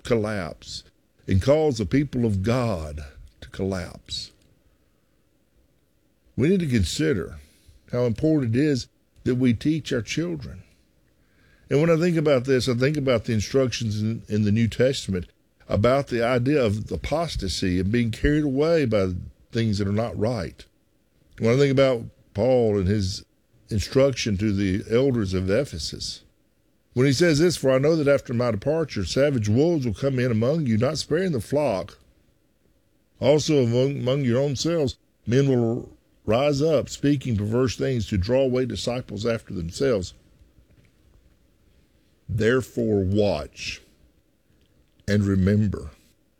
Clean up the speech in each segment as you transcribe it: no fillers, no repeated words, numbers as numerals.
collapse and cause the people of God to collapse. We need to consider how important it is that we teach our children. And when I think about this, I think about the instructions in the New Testament about the idea of apostasy and being carried away by things that are not right. When I think about Paul and his instruction to the elders of Ephesus, when he says this, "For I know that after my departure, savage wolves will come in among you, not sparing the flock. Also among your own selves, men will rise up, speaking perverse things to draw away disciples after themselves. Therefore watch and remember."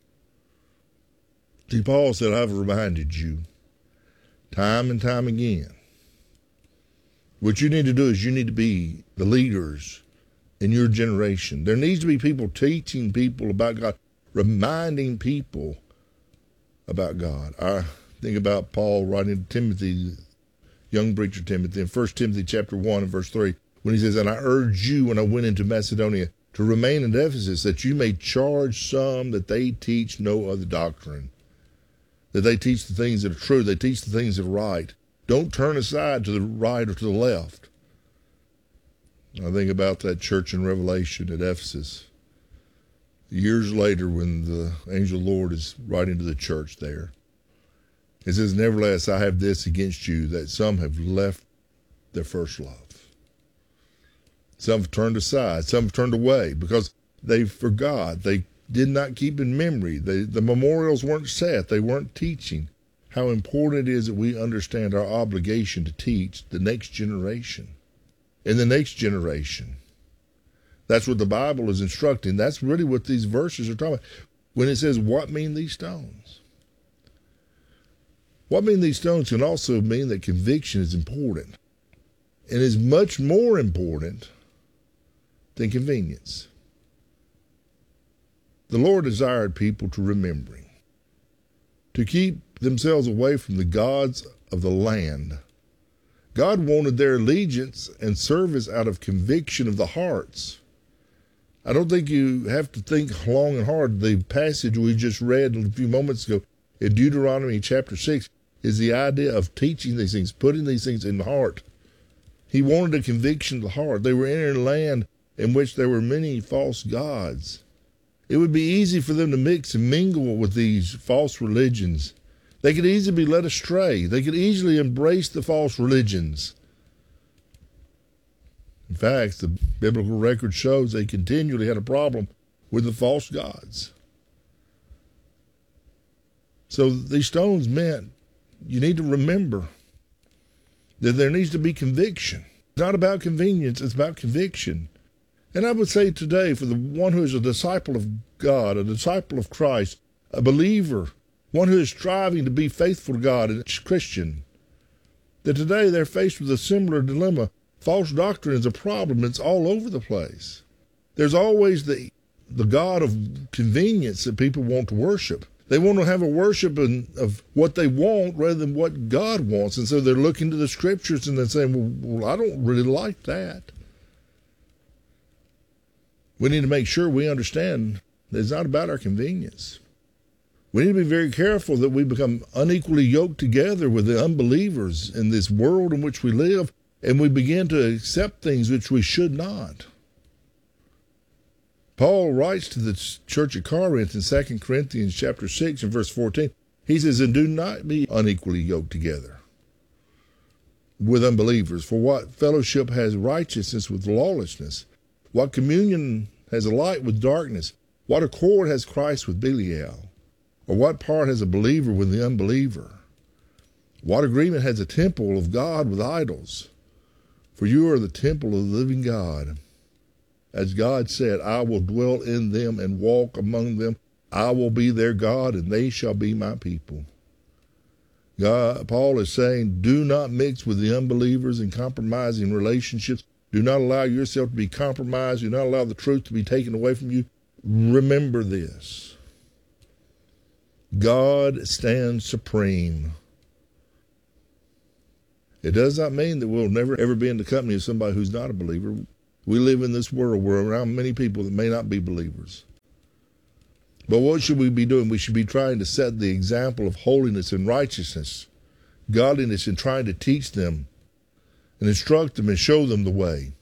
See, Paul said, "I've reminded you time and time again. What you need to do is you need to be the leaders in your generation. There needs to be people teaching people about God, reminding people about God." I think about Paul writing to Timothy, young preacher Timothy, in 1 Timothy chapter 1 and verse 3, when he says, "And I urge you when I went into Macedonia to remain in Ephesus, that you may charge some that they teach no other doctrine." That they teach the things that are true. They teach the things that are right. Don't turn aside to the right or to the left. I think about that church in Revelation at Ephesus. Years later, when the angel of the Lord is writing to the church there, it says, "Nevertheless, I have this against you, that some have left their first love." Some have turned aside. Some have turned away because they forgot. They did not keep in memory. The memorials weren't set. They weren't teaching how important it is that we understand our obligation to teach the next generation. In the next generation. That's what the Bible is instructing. That's really what these verses are talking about. When it says, "What mean these stones?" What mean these stones can also mean that conviction is important and is much more important than convenience. The Lord desired people to remembering, to keep themselves away from the gods of the land. God wanted their allegiance and service out of conviction of the hearts. I don't think you have to think long and hard. The passage we just read a few moments ago in Deuteronomy chapter 6 is the idea of teaching these things, putting these things in the heart. He wanted a conviction of the heart. They were in a land in which there were many false gods. It would be easy for them to mix and mingle with these false religions. They could easily be led astray. They could easily embrace the false religions. In fact, the biblical record shows they continually had a problem with the false gods. So these stones meant you need to remember that there needs to be conviction. It's not about convenience, it's about conviction. And I would say today, for the one who is a disciple of God, a disciple of Christ, a believer, one who is striving to be faithful to God and a Christian, that today they're faced with a similar dilemma. False doctrine is a problem. It's all over the place. There's always the God of convenience that people want to worship. They want to have a worship of what they want rather than what God wants. And so they're looking to the scriptures and they're saying, well, I don't really like that. We need to make sure we understand that it's not about our convenience. We need to be very careful that we become unequally yoked together with the unbelievers in this world in which we live, and we begin to accept things which we should not. Paul writes to the church of Corinth in 2 Corinthians chapter 6 and verse 14. He says, "And do not be unequally yoked together with unbelievers. For what fellowship has righteousness with lawlessness? What communion has a light with darkness? What accord has Christ with Belial? Or what part has a believer with the unbeliever? What agreement has a temple of God with idols? For you are the temple of the living God. As God said, I will dwell in them and walk among them. I will be their God, and they shall be my people." Paul is saying, do not mix with the unbelievers in compromising relationships. Do not allow yourself to be compromised. Do not allow the truth to be taken away from you. Remember this. God stands supreme. It does not mean that we'll never ever be in the company of somebody who's not a believer. We live in this world where around many people that may not be believers. But what should we be doing? We should be trying to set the example of holiness and righteousness, godliness, and trying to teach them and instruct them and show them the way.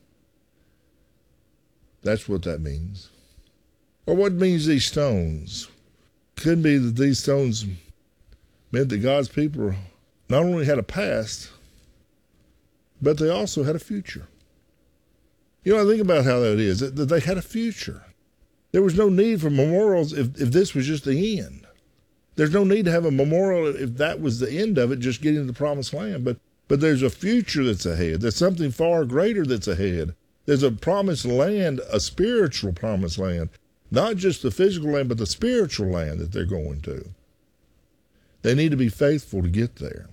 That's what that means. Or what means these stones? Could be that these stones meant that God's people not only had a past, but they also had a future. You know, I think about how that is, that they had a future. There was no need for memorials if this was just the end. There's no need to have a memorial if that was the end of it, just getting to the promised land. But there's a future that's ahead. There's something far greater that's ahead. There's a promised land, a spiritual promised land. Not just the physical land, but the spiritual land that they're going to. They need to be faithful to get there.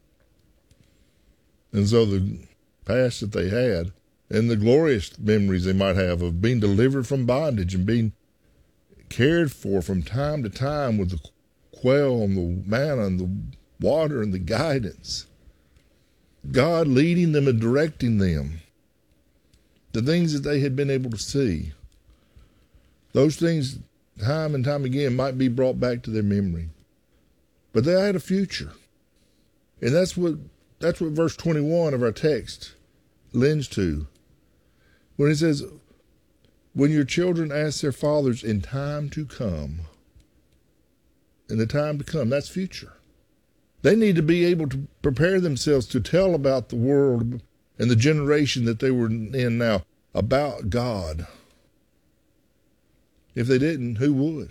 And so the past that they had, and the glorious memories they might have of being delivered from bondage and being cared for from time to time with the quail and the manna and the water and the guidance. God leading them and directing them. The things that they had been able to see. Those things, time and time again, might be brought back to their memory. But they had a future. And that's what verse 21 of our text lends to. When it says, when your children ask their fathers in time to come, in the time to come, that's future. They need to be able to prepare themselves to tell about the world and the generation that they were in now, about God. If they didn't, who would?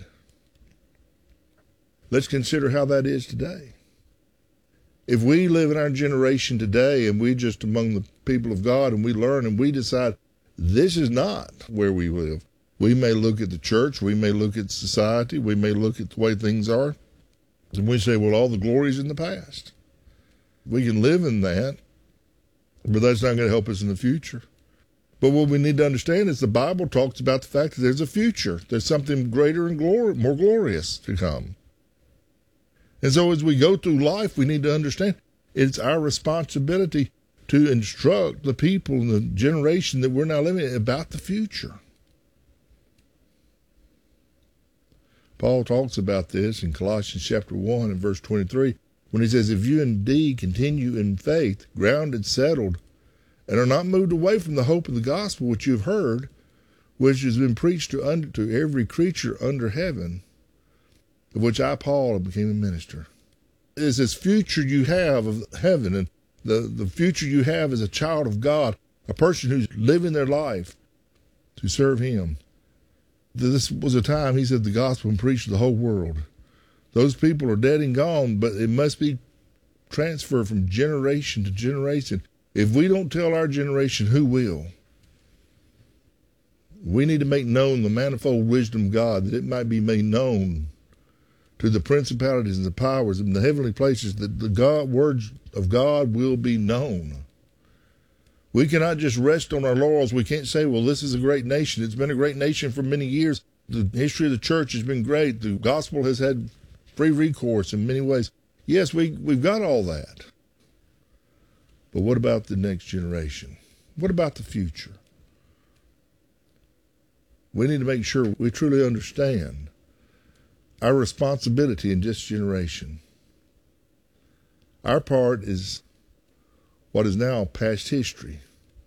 Let's consider how that is today. If we live in our generation today and we just among the people of God and we learn and we decide this is not where we live, we may look at the church, we may look at society, we may look at the way things are, and we say, well, all the glory is in the past. We can live in that, but that's not going to help us in the future. But what we need to understand is the Bible talks about the fact that there's a future. There's something greater and more glorious to come. And so as we go through life, we need to understand it's our responsibility to instruct the people in the generation that we're now living in about the future. Paul talks about this in Colossians chapter 1 and verse 23 when he says, if you indeed continue in faith, grounded, settled, and are not moved away from the hope of the gospel which you have heard, which has been preached to every creature under heaven, of which I, Paul, became a minister. It's this future you have of heaven and the future you have as a child of God, a person who's living their life to serve him. This was a time, he said, the gospel and preached to the whole world. Those people are dead and gone, but it must be transferred from generation to generation. If we don't tell our generation, who will? We need to make known the manifold wisdom of God, that it might be made known to the principalities and the powers in the heavenly places, that the words of God will be known. We cannot just rest on our laurels. We can't say, well, this is a great nation. It's been a great nation for many years. The history of the church has been great. The gospel has had free recourse in many ways. Yes, we've got all that. But what about the next generation? What about the future? We need to make sure we truly understand our responsibility in this generation. Our part is what is now past history.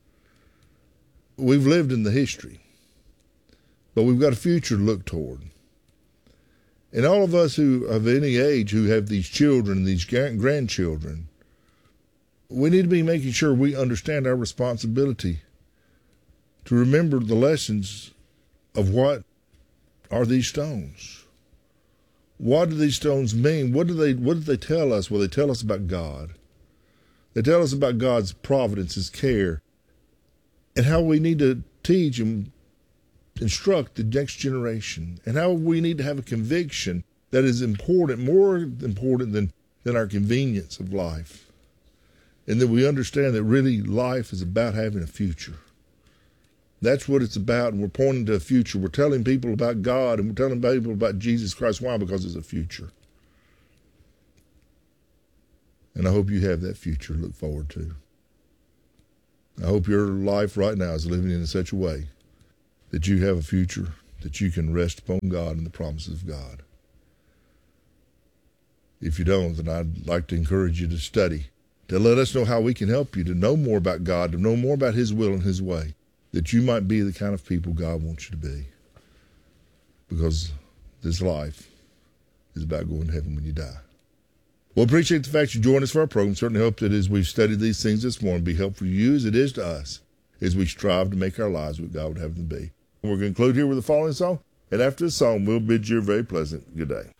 We've lived in the history, but we've got a future to look toward. And all of us who of any age who have these children, these grandchildren, we need to be making sure we understand our responsibility to remember the lessons of what are these stones. What do these stones mean? What do they tell us? Well, they tell us about God. They tell us about God's providence, his care, and how we need to teach and instruct the next generation, and how we need to have a conviction that is important, more important than our convenience of life. And that we understand that really life is about having a future. That's what it's about, and we're pointing to a future. We're telling people about God, and we're telling people about Jesus Christ. Why? Because it's a future. And I hope you have that future to look forward to. I hope your life right now is living in such a way that you have a future that you can rest upon God and the promises of God. If you don't, then I'd like to encourage you to study, to let us know how we can help you to know more about God, to know more about His will and His way, that you might be the kind of people God wants you to be. Because this life is about going to heaven when you die. Well, appreciate the fact you joined us for our program. Certainly hope that as we've studied these things this morning, be helpful to you as it is to us, as we strive to make our lives what God would have them be. We're going to conclude here with the following song, and after the song, we'll bid you a very pleasant good day.